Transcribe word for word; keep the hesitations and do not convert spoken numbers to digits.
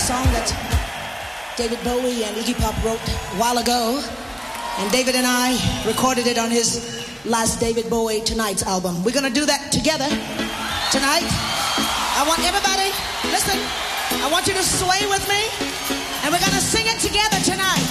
song that David Bowie and Iggy Pop wrote a while ago, and David and I recorded it on his last David Bowie Tonight's album. We're gonna do that together tonight. I want everybody, listen, I want you to sway with me, and we're gonna sing it together tonight.